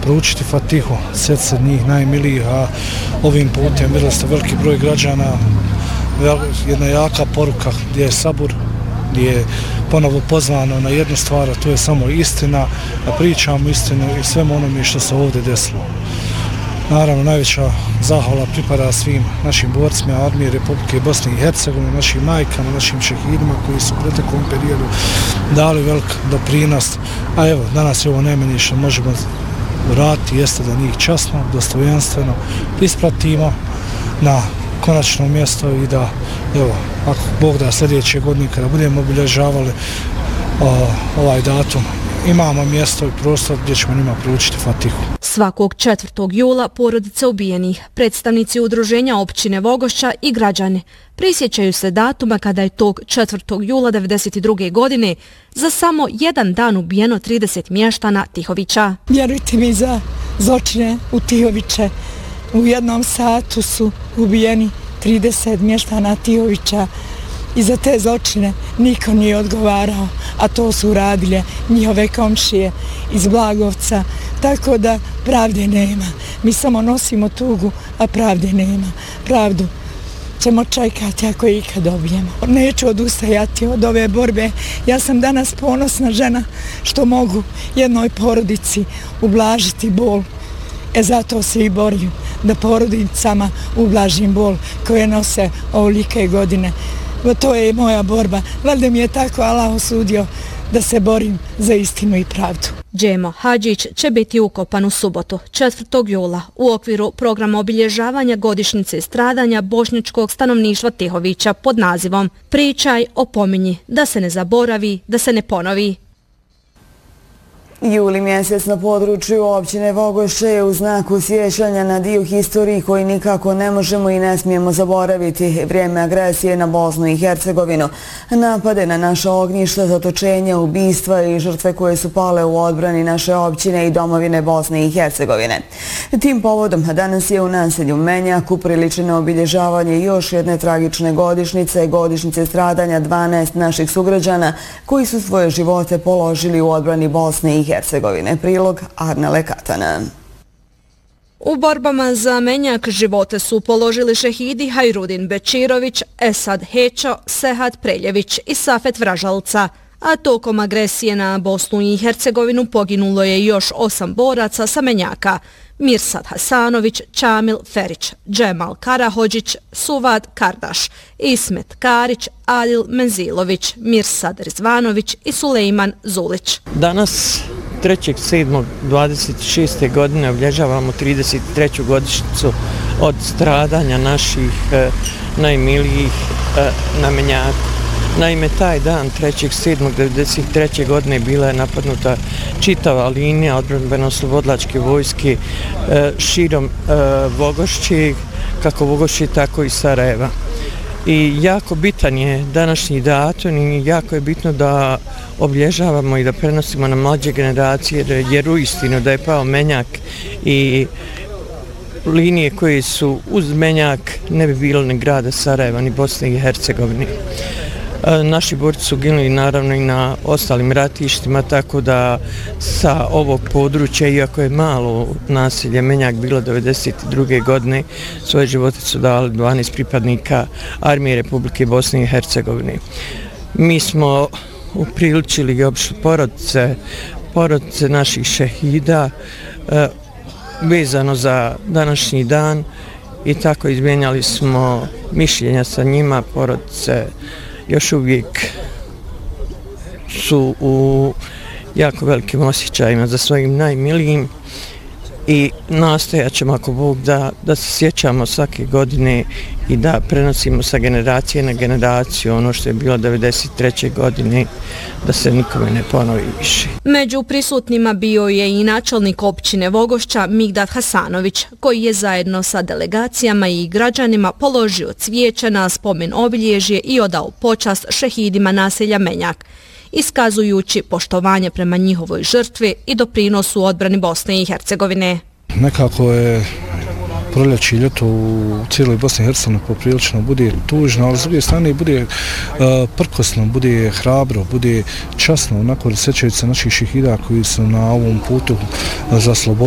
proučiti Fatihu, sjet se njih najmilijih, a ovim putem vidjeli ste veliki broj građana, jedna jaka poruka gdje je sabur, gdje je ponovo pozvano na jednu stvar, a to je samo istina, da pričamo istinu i svemu onome što se ovdje desilo. Naravno, najveća zahvala pripada svim našim borcima Armije Republike Bosne i Hercegovine, našim majkama, našim šehidima koji su u proteklom periodu dali velik doprinos. A evo, danas je ovo najmanje što možemo uraditi, jeste da njih časno, dostojanstveno ispratimo na konačno mjesto i da, evo, ako Bog da sljedeće godine kada budemo obilježavali ovaj datum, imamo mjesto i prostor gdje ćemo njima proučiti Fatihu. Svakog 4. jula porodice ubijenih, predstavnici udruženja općine Vogošća i građani prisjećaju se datuma kada je tog 4. jula 1992. godine za samo jedan dan ubijeno 30 mještana Tihovića. Vjerujte mi, za zločine u Tihoviće u jednom satu su ubijeni 30 mještana Tihovića i za te zločine niko nije odgovarao, a to su uradile njihove komšije iz Blagovca, tako da pravde nema. Mi samo nosimo tugu, a pravde nema. Pravdu ćemo čekati ako je ikad dobijemo. Neću odustajati od ove borbe. Ja sam danas ponosna žena što mogu jednoj porodici ublažiti bol. Zato se i borim da porodicama ublažim bol koje nose ovolike godine. To je moja borba. Valjda mi je tako Allah osudio da se borim za istinu i pravdu. Džemo Hadžić će biti ukopan u subotu, 4. jula, u okviru programa obilježavanja godišnjice stradanja bošnjačkog stanovništva Tihovića pod nazivom Pričaj, opominji, da se ne zaboravi, da se ne ponovi. Juli mjesec na području općine Vogošće je u znaku sjećanja na dio historiji koji nikako ne možemo i ne smijemo zaboraviti. Vrijeme agresije na Bosnu i Hercegovinu, napade na naša ognjišta, zatočenja, ubistva i žrtve koje su pale u odbrani naše općine i domovine Bosne i Hercegovine. Tim povodom danas je u naselju Menjak upriličeno obilježavanje još jedne tragične godišnjice stradanja 12 naših sugrađana koji su svoje živote položili u odbrani Bosne i Hercegovine. Prilog Arnele Katana. U borbama za Menjak živote su položili šehidi Hajrudin Bečirović, Esad Hećo, Sehat Preljević i Safet Vražalca, a tokom agresije na Bosnu i Hercegovinu poginulo je još 8 boraca sa Menjaka: Mirsad Hasanović, Čamil Ferić, Džemal Karahođić, Suvad Kardaš, Ismet Karić, Adil Menzilović, Mirsad Rizvanović i Sulejman Zulić. Danas 3.7.26. godine obilježavamo 33. godišnjicu od stradanja naših najmilijih na Menjaku. Naime, taj dan 3.7.1993. godine bila je napadnuta čitava linija odbrambeno-oslobodilačke vojske širom Vogošće, kako Vogošće, tako i Sarajeva. I jako bitan je današnji datum i jako je bitno da obilježavamo i da prenosimo na mlađe generacije, jer uistinu da je pao Menjak i linije koje su uz Menjak ne bi bilo ni grada Sarajeva, ni Bosne i Hercegovine. Naši borci su ginuli naravno i na ostalim ratištima, tako da sa ovog područja, iako je malo naselje Menjak bilo 1992. godine, svoje živote su dali 12 pripadnika Armije Republike Bosne i Hercegovine. Mi smo upriličili i opšte porodice naših šehida vezano za današnji dan i tako izmijenjali smo mišljenja sa njima. Porodice još uvijek su u jako velikim osjećajima za svojim najmilijim i nastojat ćemo, ako Bog da se sjećamo svake godine i da prenosimo sa generacije na generaciju ono što je bilo 1993. godine, da se nikome ne ponovi više. Među prisutnima bio je i načelnik općine Vogošća Migdad Hasanović, koji je zajedno sa delegacijama i građanima položio cvijeće na spomen obilježje i odao počast šehidima naselja Menjak, iskazujući poštovanje prema njihovoj žrtvi i doprinosu odbrani Bosne i Hercegovine. Nekako je proljeće i ljeto u cijeloj Bosni i Hercegovini poprilično bude tužno, ali s druge strane bude prkosno, bude hrabro, bude časno, onako sjećajući se naših šehida koji su na ovom putu za slobodu.